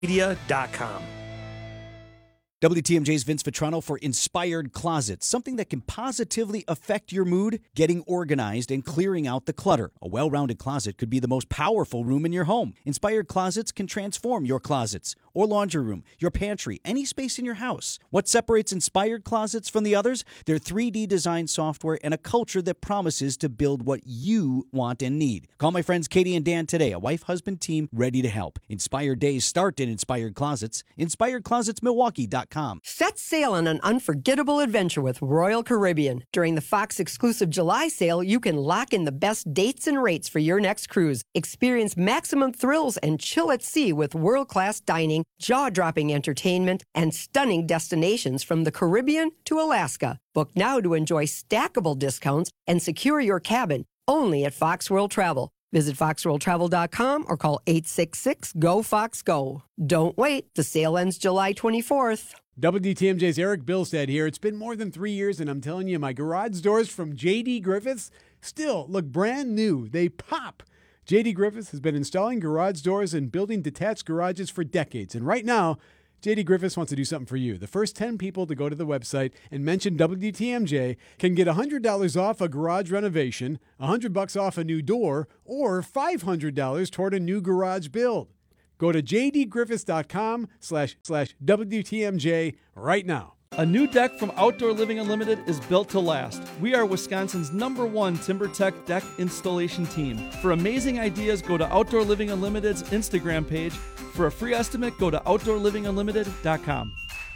Media.com. WTMJ's Vince Vitrano for Inspired Closets, something that can positively affect your mood, getting organized and clearing out the clutter. A well-rounded closet could be the most powerful room in your home. Inspired Closets can transform your closets or laundry room, your pantry, any space in your house. What separates Inspired Closets from the others? Their 3D design software and a culture that promises to build what you want and need. Call my friends Katie and Dan today, a wife-husband team ready to help. Inspired days start in Inspired Closets. InspiredClosetsMilwaukee.com. Set sail on an unforgettable adventure with Royal Caribbean. During the Fox exclusive July sale, you can lock in the best dates and rates for your next cruise. Experience maximum thrills and chill at sea with world-class dining, jaw-dropping entertainment, and stunning destinations from the Caribbean to Alaska. Book now to enjoy stackable discounts and secure your cabin only at Fox World Travel. Visit foxworldtravel.com or call 866-GO-FOX-GO. Don't wait. The sale ends July 24th. WTMJ's Eric Bilstead here. It's been more than 3 years, and I'm telling you, my garage doors from J.D. Griffiths still look brand new. They pop. J.D. Griffiths has been installing garage doors and building detached garages for decades, and right now, J.D. Griffiths wants to do something for you. The first 10 people to go to the website and mention WTMJ can get $100 off a garage renovation, $100 off a new door, or $500 toward a new garage build. Go to jdgriffiths.com/WTMJ right now. A new deck from Outdoor Living Unlimited is built to last. We are Wisconsin's #1 TimberTech deck installation team. For amazing ideas, go to Outdoor Living Unlimited's Instagram page. For a free estimate, go to OutdoorLivingUnlimited.com.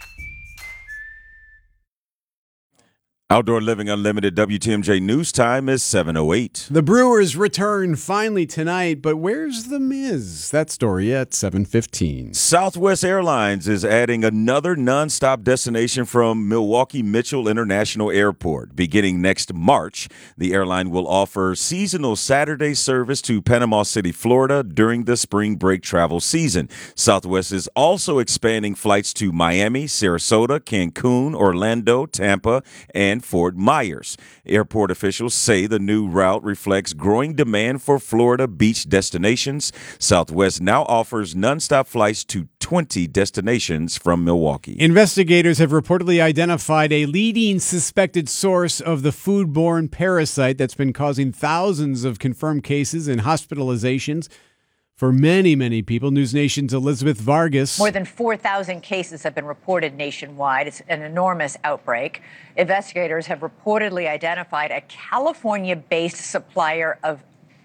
Outdoor Living Unlimited WTMJ news time is 7:08. The Brewers return finally tonight, but where's the Miz? That story at 7:15. Southwest Airlines is adding another nonstop destination from Milwaukee Mitchell International Airport. Beginning next March, the airline will offer seasonal Saturday service to Panama City, Florida during the spring break travel season. Southwest is also expanding flights to Miami, Sarasota, Cancun, Orlando, Tampa, and Fort Myers. Airport officials say the new route reflects growing demand for Florida beach destinations. Southwest now offers nonstop flights to 20 destinations from Milwaukee. Investigators have reportedly identified a leading suspected source of the foodborne parasite that's been causing thousands of confirmed cases and hospitalizations for many, many people. News Nation's Elizabeth Vargas. More than 4,000 cases have been reported nationwide. It's an enormous outbreak. Investigators have reportedly identified a California-based supplier of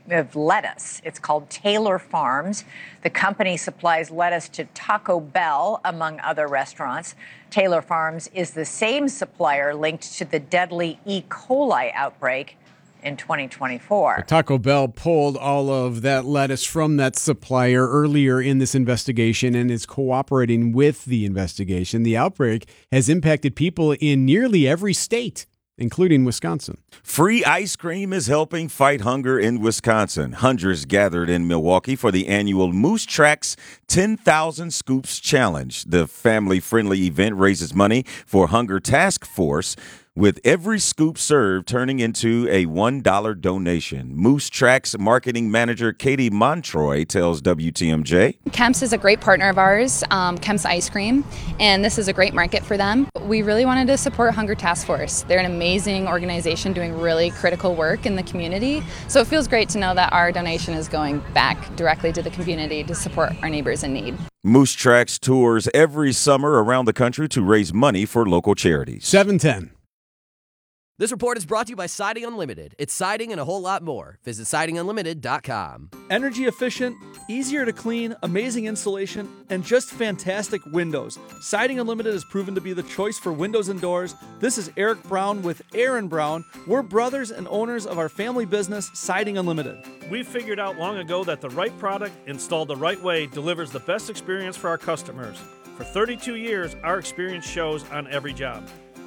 lettuce. It's called Taylor Farms. The company supplies lettuce to Taco Bell, among other restaurants. Taylor Farms is the same supplier linked to the deadly E. coli outbreak in 2024. Taco Bell pulled all of that lettuce from that supplier earlier in this investigation and is cooperating with the investigation. The outbreak has impacted people in nearly every state, including Wisconsin. Free ice cream is helping fight hunger in Wisconsin. Hundreds gathered in Milwaukee for the annual Moose Tracks 10,000 Scoops Challenge. The family-friendly event raises money for Hunger Task Force, with every scoop served turning into a $1 donation. Moose Tracks marketing manager Katie Montroy tells WTMJ. Kemp's is a great partner of ours, Kemp's Ice Cream, and this is a great market for them. We really wanted to support Hunger Task Force. They're an amazing organization doing really critical work in the community, so it feels great to know that our donation is going back directly to the community to support our neighbors in need. Moose Tracks tours every summer around the country to raise money for local charities. 7:10. This report is brought to you by Siding Unlimited. It's siding and a whole lot more. Visit sidingunlimited.com. Energy efficient, easier to clean, amazing installation, and just fantastic windows. Siding Unlimited has proven to be the choice for windows and doors. This is Eric Brown with Aaron Brown. We're brothers and owners of our family business, Siding Unlimited. We figured out long ago that the right product installed the right way delivers the best experience for our customers. For 32 years, our experience shows on every job.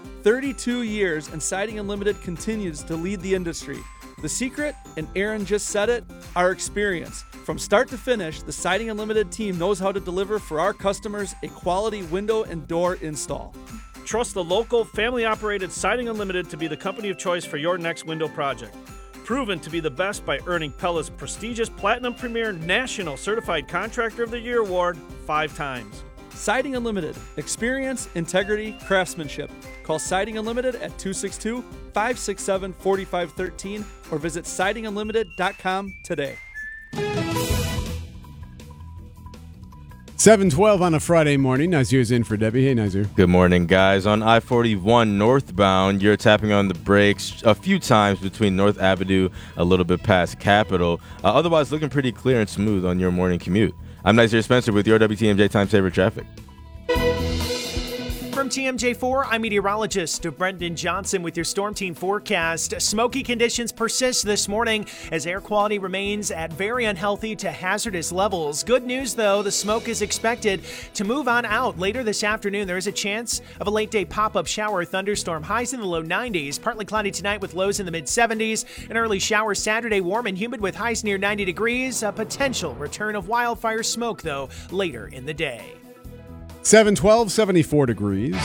32 years, and Siding Unlimited continues to lead the industry. The secret, and Aaron just said it, our experience. From start to finish, the Siding Unlimited team knows how to deliver for our customers a quality window and door install. Trust the local, family-operated Siding Unlimited to be the company of choice for your next window project. proven to be the best by earning Pella's prestigious Platinum Premier National Certified Contractor of the Year award 5 times. Siding Unlimited. Experience, integrity, craftsmanship. Call Siding Unlimited at 262-567-4513 or visit sidingunlimited.com today. 7:12 on a Friday morning. Nazir's in for Debbie. Hey, Nazir. Good morning, guys. On I-41 northbound, you're tapping on the brakes a few times between North Avenue, a little bit past Capitol. Otherwise, looking pretty clear and smooth on your morning commute. I'm Nazir Spencer with your WTMJ Time Saver Traffic. From TMJ4, I'm meteorologist Brendan Johnson with your Storm Team forecast. Smoky conditions persist this morning as air quality remains at very unhealthy to hazardous levels. Good news, though, the smoke is expected to move on out later this afternoon. There is a chance of a late-day pop-up shower thunderstorm. Highs in the low 90s. Partly cloudy tonight with lows in the mid-70s. An early shower Saturday, warm and humid with highs near 90 degrees. A potential return of wildfire smoke, though, later in the day. 7:12, 74 degrees.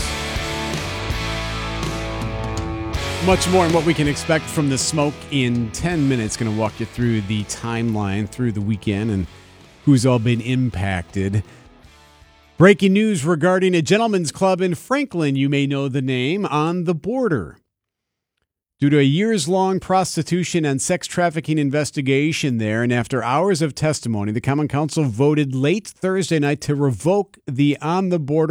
Much more on what we can expect from the smoke in 10 minutes. Going to walk you through the timeline through the weekend and who's all been impacted. Breaking news regarding a gentleman's club in Franklin. You may know the name, On the Border. Due to a years-long prostitution and sex trafficking investigation there, and after hours of testimony, the Common Council voted late Thursday night to revoke the On the Border